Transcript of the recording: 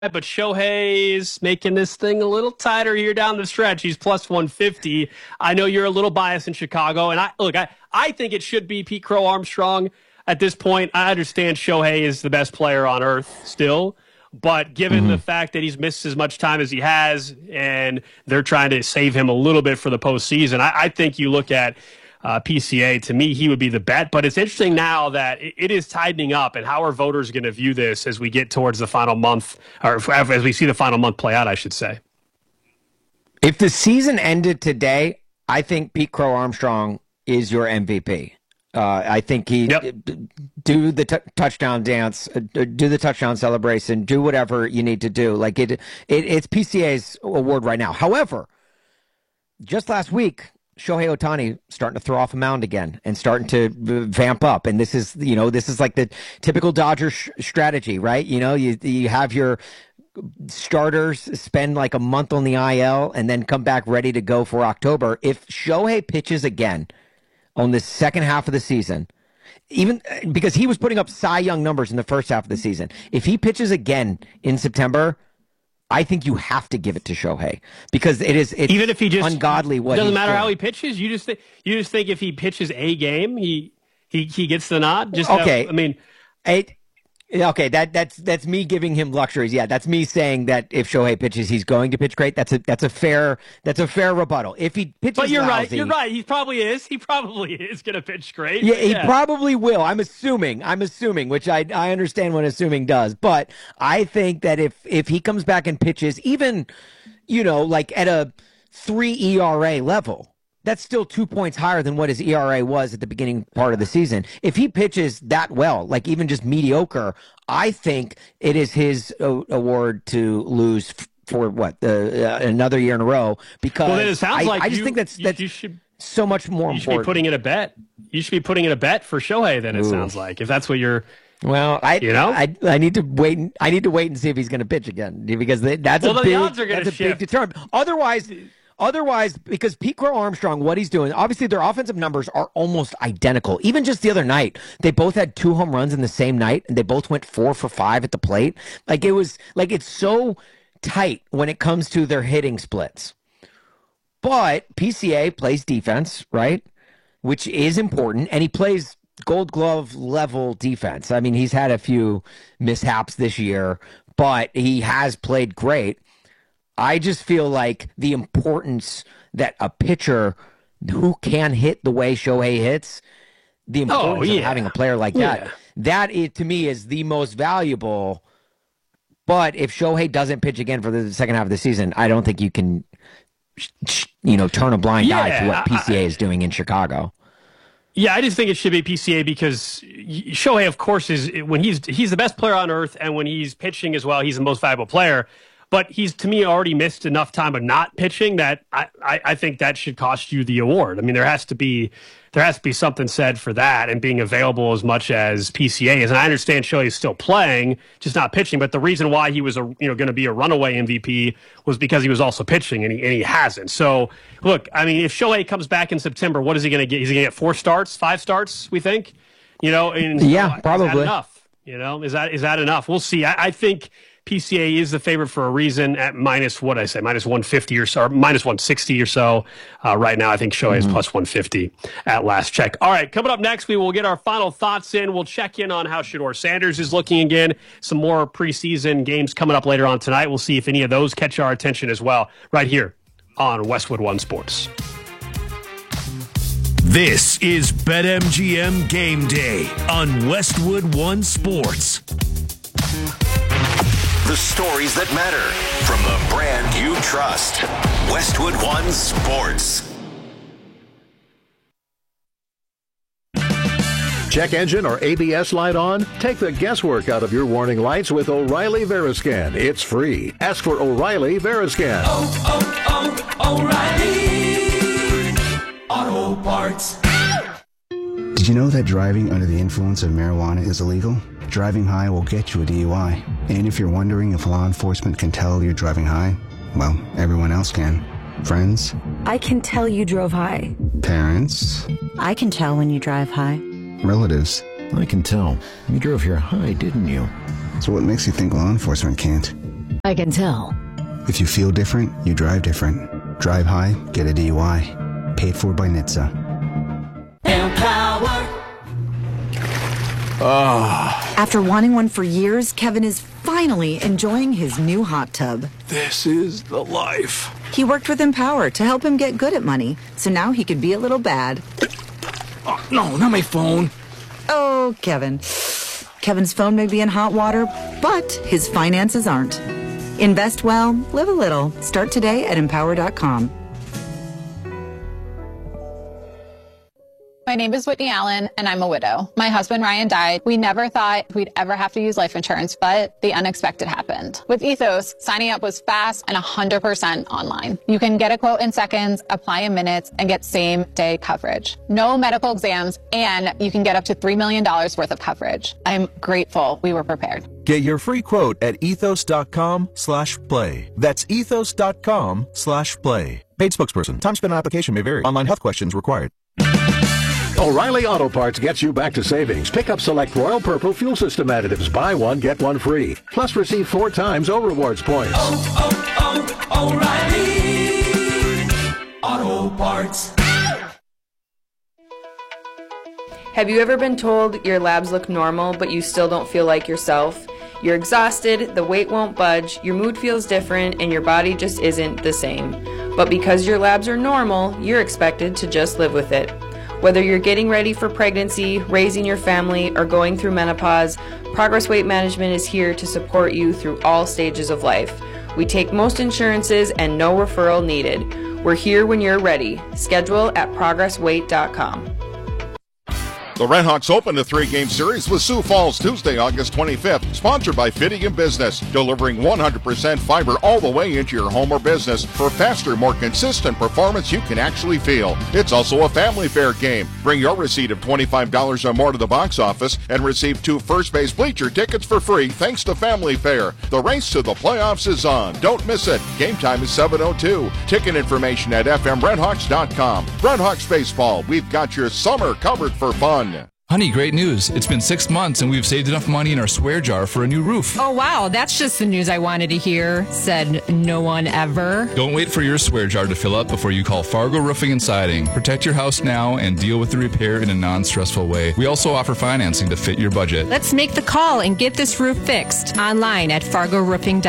but Shohei's making this thing a little tighter here down the stretch. He's plus 150. I know you're a little biased in Chicago, and I think it should be Pete Crow Armstrong at this point. I understand Shohei is the best player on earth still, but given the fact that he's missed as much time as he has, and they're trying to save him a little bit for the postseason, I think you look at PCA, to me, he would be the bet. But it's interesting now that it is tightening up, and how are voters going to view this as we get towards the final month, or as we see the final month play out, I should say. If the season ended today, I think Pete Crow Armstrong is your MVP. I think he do the touchdown dance, do the touchdown celebration, do whatever you need to do. Like it's PCA's award right now. However, just last week, Shohei Ohtani starting to throw off a mound again and starting to vamp up. And this is like the typical Dodgers strategy, right? You have your starters spend like a month on the IL and then come back ready to go for October. If Shohei pitches again on the second half of the season, even because he was putting up Cy Young numbers in the first half of the season, if he pitches again in September, I think you have to give it to Shohei because it's even if he just ungodly. What doesn't matter doing. How he pitches. You just think if he pitches a game, he gets the nod. Okay, that's me giving him luxuries. Yeah, that's me saying that if Shohei pitches, he's going to pitch great. That's a fair rebuttal. If he pitches, but you're lousy, right. You're right. He probably is going to pitch great. Yeah, he probably will. I'm assuming, which I understand what assuming does. But I think that if he comes back and pitches, even like at a 3 ERA level, that's still 2 points higher than what his ERA was at the beginning part of the season. If he pitches that well, like even just mediocre, I think it is his award to lose for another year in a row. Because then it sounds like I just think that's so much more important. You should be putting in a bet. You should be putting in a bet for Shohei. Then it sounds like if that's what you're. Well, I need to wait. I need to wait and see if he's going to pitch again because that's a big determinant. Otherwise, because Pete Crow Armstrong, what he's doing, obviously their offensive numbers are almost identical. Even just the other night, they both had 2 home runs in the same night, and they both went 4 for 5 at the plate. It's so tight when it comes to their hitting splits. But PCA plays defense, right? Which is important, and he plays Gold Glove level defense. I mean, he's had a few mishaps this year, but he has played great. I just feel like the importance that a pitcher who can hit the way Shohei hits, the importance of having a player like that to me is the most valuable. But if Shohei doesn't pitch again for the second half of the season, I don't think you can, turn a blind eye to what PCA is doing in Chicago. Yeah, I just think it should be PCA because Shohei, of course, is when he's the best player on earth, and when he's pitching as well, he's the most valuable player. But he's, to me, already missed enough time of not pitching that I think that should cost you the award. I mean, there has to be something said for that and being available as much as PCA is. And I understand Shohei is still playing, just not pitching. But the reason why he was going to be a runaway MVP was because he was also pitching, and he hasn't. So look, I mean, if Shohei comes back in September, what is he going to get? Is he going to get 4 starts, 5 starts? We think, probably. Is that enough? Is that enough? We'll see. I think PCA is the favorite for a reason at minus 150 or so, or minus 160 or so. Right now, I think Shohei is plus 150 at last check. All right, coming up next, we will get our final thoughts in. We'll check in on how Shedeur Sanders is looking again. Some more preseason games coming up later on tonight. We'll see if any of those catch our attention as well, right here on Westwood One Sports. This is BetMGM Game Day on Westwood One Sports. The stories that matter from the brand you trust. Westwood One Sports. Check engine or ABS light on? Take the guesswork out of your warning lights with O'Reilly Veriscan. It's free. Ask for O'Reilly Veriscan. O'Reilly Auto Parts. Did you know that driving under the influence of marijuana is illegal? Driving high will get you a DUI. And if you're wondering if law enforcement can tell you're driving high, well, everyone else can. Friends? I can tell you drove high. Parents? I can tell when you drive high. Relatives? I can tell. You drove here high, didn't you? So what makes you think law enforcement can't? I can tell. If you feel different, you drive different. Drive high, get a DUI. Paid for by NHTSA. Empower. After wanting one for years, Kevin is finally enjoying his new hot tub. This is the life. He worked with Empower to help him get good at money, so now he could be a little bad. Oh, no, not my phone. Oh, Kevin. Kevin's phone may be in hot water, but his finances aren't. Invest well, live a little. Start today at empower.com. My name is Whitney Allen, and I'm a widow. My husband, Ryan, died. We never thought we'd ever have to use life insurance, but the unexpected happened. With Ethos, signing up was fast and 100% online. You can get a quote in seconds, apply in minutes, and get same-day coverage. No medical exams, and you can get up to $3 million worth of coverage. I'm grateful we were prepared. Get your free quote at ethos.com/play. That's ethos.com/play. Paid spokesperson. Time spent on application may vary. Online health questions required. O'Reilly Auto Parts gets you back to savings. Pick up select Royal Purple fuel system additives. Buy one, get one free. Plus receive 4 times O-Rewards points. O'Reilly Auto Parts. Have you ever been told your labs look normal, but you still don't feel like yourself? You're exhausted, the weight won't budge, your mood feels different, and your body just isn't the same. But because your labs are normal, you're expected to just live with it. Whether you're getting ready for pregnancy, raising your family, or going through menopause, Progress Weight Management is here to support you through all stages of life. We take most insurances and no referral needed. We're here when you're ready. Schedule at progressweight.com. The Redhawks opened a 3-game series with Sioux Falls Tuesday, August 25th, sponsored by Fidium Business, delivering 100% fiber all the way into your home or business for faster, more consistent performance you can actually feel. It's also a family fair game. Bring your receipt of $25 or more to the box office and receive 2 first base bleacher tickets for free thanks to Family Fair. The race to the playoffs is on. Don't miss it. Game time is 7:02. Ticket information at fmredhawks.com. Redhawks Baseball, we've got your summer covered for fun. Honey, great news. It's been 6 months and we've saved enough money in our swear jar for a new roof. Oh, wow. That's just the news I wanted to hear, said no one ever. Don't wait for your swear jar to fill up before you call Fargo Roofing and Siding. Protect your house now and deal with the repair in a non-stressful way. We also offer financing to fit your budget. Let's make the call and get this roof fixed online at fargoroofing.com.